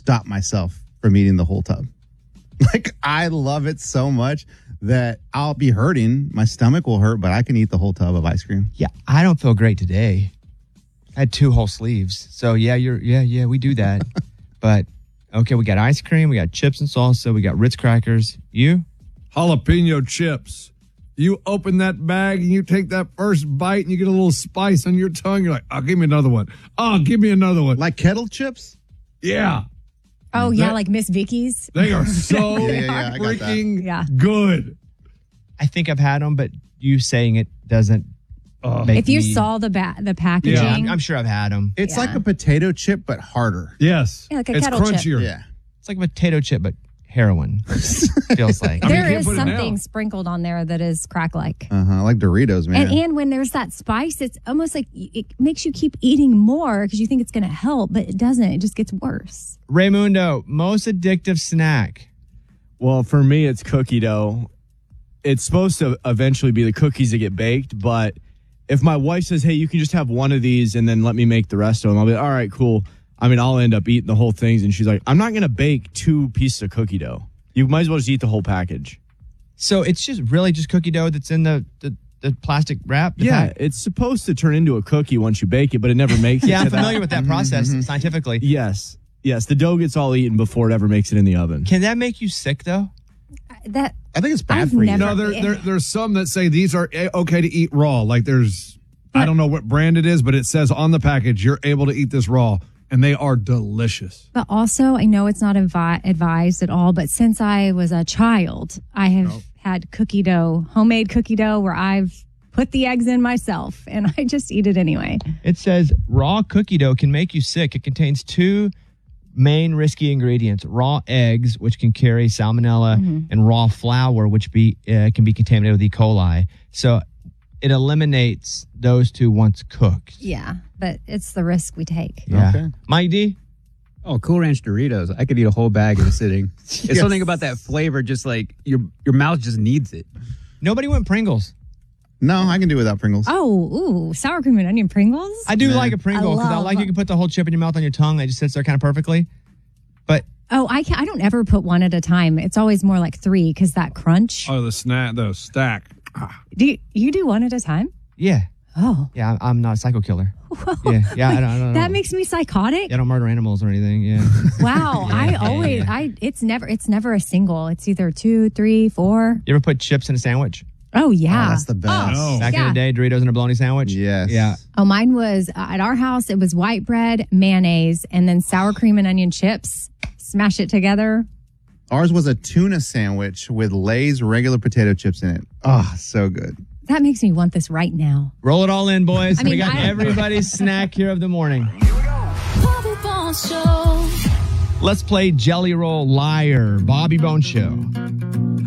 stop myself from eating the whole tub. Like, I love it so much that I'll be hurting. My stomach will hurt, but I can eat the whole tub of ice cream. Yeah, I don't feel great today. I had 2 whole sleeves. So, yeah, we do that. But, okay, we got ice cream, we got chips and salsa, we got Ritz crackers. You? Jalapeno chips. You open that bag and you take that first bite and you get a little spice on your tongue. You're like, oh, give me another one. Oh, give me another one. Like kettle chips? Yeah. Oh, yeah, like Miss Vicky's. They are so I got freaking good. I think I've had them, but you saying it doesn't make If you me... saw the packaging. Yeah, I'm sure I've had them. It's like a potato chip, but harder. Yes. Yeah, like a it's kettle chip. crunchier. Yeah. It's like a potato chip, but heroin. Feels like. There can't is put it something down. sprinkled on there that is crack-like. Like Doritos, man. And when there's that spice, it's almost like it makes you keep eating more because you think it's going to help, but it doesn't. It just gets worse. Raymundo, most addictive snack. Well, for me, it's cookie dough. It's supposed to eventually be the cookies that get baked, but if my wife says, hey, you can just have one of these and then let me make the rest of them, I'll be like, all right, cool. I mean, I'll end up eating the whole thing. And she's like, I'm not going to bake 2 pieces of cookie dough. You might as well just eat the whole package. So it's just really just cookie dough that's in the plastic wrap? Yeah, it's supposed to turn into a cookie once you bake it, but it never makes it. Yeah, I'm to familiar that. with that process scientifically. Yes. The dough gets all eaten before it ever makes it in the oven. Can that make you sick, though? I think it's bad I've for you. never- No, there's some that say these are okay to eat raw. Like I don't know what brand it is, but it says on the package, you're able to eat this raw. And they are delicious. But also, I know it's not advised at all, but since I was a child, I have had cookie dough, homemade cookie dough, where I've put the eggs in myself, and I just eat it anyway. It says raw cookie dough can make you sick. It contains 2 main risky ingredients: raw eggs, which can carry salmonella, and raw flour, which can be contaminated with E. coli. So it eliminates those 2 once cooked. Yeah, but it's the risk we take. Yeah. Okay. Mike D? Oh, Cool Ranch Doritos. I could eat a whole bag in a sitting. It's something about that flavor, just like your mouth just needs it. Nobody went Pringles. No, I can do without Pringles. Oh, sour cream and onion Pringles? I do like a Pringle because I like you can put the whole chip in your mouth on your tongue. It just sits there kind of perfectly. But Oh, I don't ever put one at a time. It's always more like 3 because that crunch. Oh, the stack. Do you do one at a time? yeah. Oh. Yeah, I'm not a psycho killer. Yeah, I don't That makes me psychotic. I don't murder animals or anything. Yeah. Wow. It's never a single. It's either 2, 3, 4. You ever put chips in a sandwich? Oh, yeah. Oh, that's the best. Oh. Back in Yeah. the day, Doritos and a bologna sandwich? Yes. Yeah. Oh, mine was at our house. It was white bread, mayonnaise, and then sour cream and onion chips. Smash it together. Ours was a tuna sandwich with Lay's regular potato chips in it. Oh, so good. That makes me want this right now. Roll it all in, boys. I mean, we got everybody's snack here of the morning. Bobby Bones Show. Let's play Jelly Roll Liar, Bobby Bone Show.